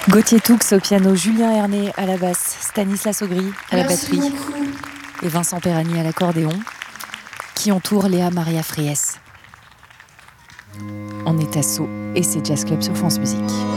Gauthier Toux au piano, Julien Herné à la basse, Stanislas Augry à la batterie et Vincent Perani à l'accordéon, qui entoure Léa Maria Fries. On est à Sceaux et c'est Jazz Club sur France Musique.